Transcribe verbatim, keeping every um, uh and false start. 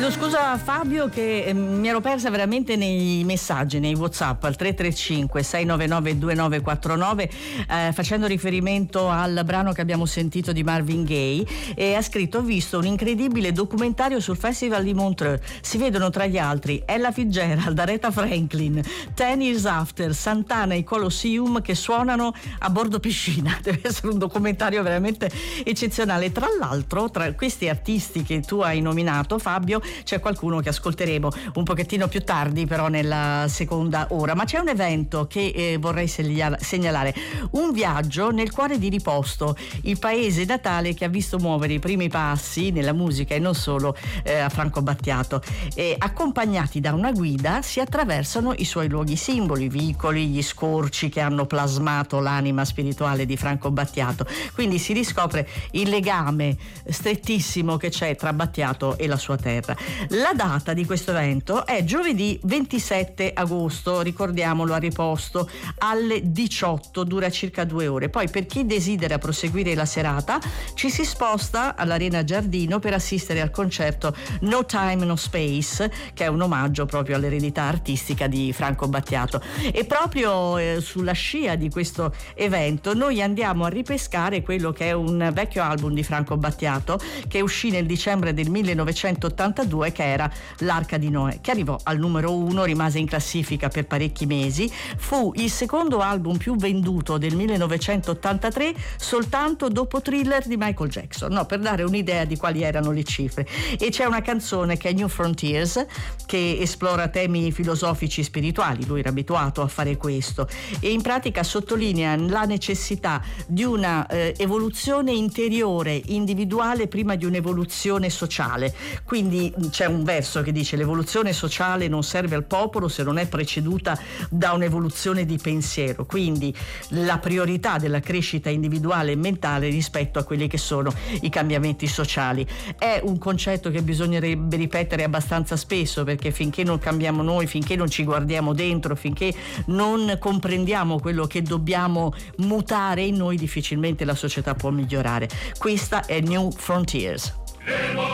Chiedo scusa a Fabio che eh, mi ero persa veramente nei messaggi, nei WhatsApp al tre tre cinque sei nove nove due nove quattro nove, eh, facendo riferimento al brano che abbiamo sentito di Marvin Gaye, e ha scritto: ho visto un incredibile documentario sul Festival di Montreux, si vedono tra gli altri Ella Fitzgerald, Aretha Franklin, Ten Years After, Santana e Colosseum che suonano a bordo piscina. Deve essere un documentario veramente eccezionale. Tra l'altro, tra questi artisti che tu hai nominato, Fabio, c'è qualcuno che ascolteremo un pochettino più tardi, però nella seconda ora. Ma c'è un evento che eh, vorrei segnalare, un viaggio nel cuore di Riposto, il paese natale che ha visto muovere i primi passi nella musica e non solo eh, a Franco Battiato. E, accompagnati da una guida, si attraversano i suoi luoghi simboli, i vicoli, gli scorci che hanno plasmato l'anima spirituale di Franco Battiato. Quindi si riscopre il legame strettissimo che c'è tra Battiato e la sua terra. La data di questo evento è giovedì ventisette agosto, ricordiamolo, a Riposto alle diciotto, dura circa due ore. Poi per chi desidera proseguire la serata ci si sposta all'Arena Giardino per assistere al concerto No Time No Space, che è un omaggio proprio all'eredità artistica di Franco Battiato. E proprio eh, sulla scia di questo evento noi andiamo a ripescare quello che è un vecchio album di Franco Battiato che uscì nel dicembre del millenovecentottantadue, che era L'Arca di Noè, che arrivò al numero uno, rimase in classifica per parecchi mesi, fu il secondo album più venduto del millenovecentottantatré, soltanto dopo Thriller di Michael Jackson, no, per dare un'idea di quali erano le cifre. E c'è una canzone che è New Frontiers, che esplora temi filosofici spirituali, lui era abituato a fare questo, e in pratica sottolinea la necessità di una eh, evoluzione interiore, individuale, prima di un'evoluzione sociale. Quindi c'è un verso che dice: l'evoluzione sociale non serve al popolo se non è preceduta da un'evoluzione di pensiero. Quindi la priorità della crescita individuale e mentale rispetto a quelli che sono i cambiamenti sociali. È un concetto che bisognerebbe ripetere abbastanza spesso, perché finché non cambiamo noi, finché non ci guardiamo dentro, finché non comprendiamo quello che dobbiamo mutare in noi, difficilmente la società può migliorare. Questa è New Frontiers.